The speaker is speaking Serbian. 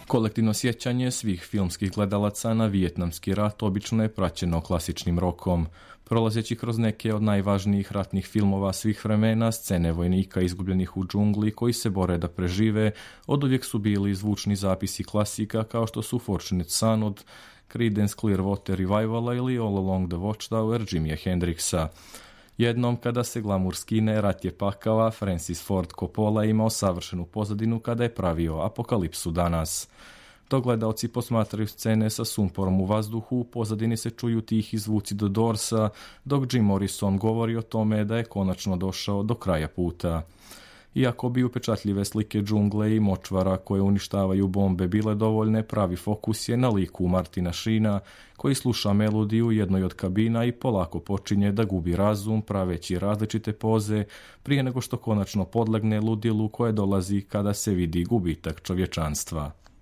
Kolektivno sjećanje svih filmskih gledalaca na Vijetnamski rat obično je praćeno klasičnim rokom. Prolazeći kroz neke od najvažnijih ratnih filmova svih vremena, scene vojnika izgubljenih u džungli koji se bore da prežive, oduvijek su bili zvučni zapisi klasika kao što su Fortunate Son od Creedence Clearwater Revivala ili All Along the Watchtower Jimmyja Hendrixa. Jednom kada se glamur skine, rat je pakao, Francis Ford Coppola je imao savršenu pozadinu kada je pravio Apokalipsu danas. Dok gledaoci posmatraju scene sa sumporom u vazduhu, u pozadini se čuju tihi zvuci The Doorsa, dok Jim Morrison govori o tome da je konačno došao do kraja puta. Iako bi upečatljive slike džungle i močvara koje uništavaju bombe bile dovoljne, pravi fokus je na liku Martina Sheena, koji sluša melodiju u jednoj od kabina i polako počinje da gubi razum, praveći različite poze, prije nego što konačno podlegne ludilu koje dolazi kada se vidi gubitak čovječanstva.